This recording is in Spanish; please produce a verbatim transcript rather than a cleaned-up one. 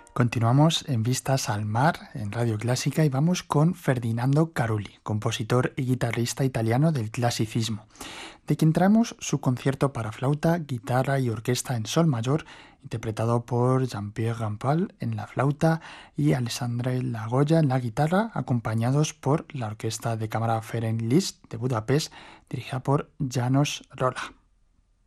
Continuamos en Vistas al Mar, en Radio Clásica, y vamos con Ferdinando Carulli, compositor y guitarrista italiano del clasicismo, de quien traemos su concierto para flauta, guitarra y orquesta en sol mayor, interpretado por Jean-Pierre Rampal en la flauta y Alessandre Lagoya en la guitarra, acompañados por la Orquesta de Cámara Ferenc Liszt de Budapest, dirigida por János Róla.